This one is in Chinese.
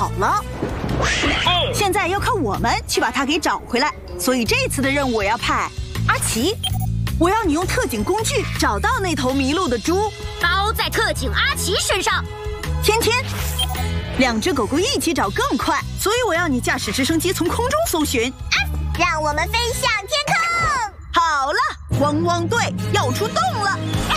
跑了。现在要靠我们去把它给找回来，所以这次的任务我要派阿奇，我要你用特警工具找到那头迷路的猪。 包在特警阿奇身上。 天天，两只狗狗一起找更快，所以我要你驾驶直升机从空中搜寻。 让我们飞向天空。 好了，汪汪队要出动了。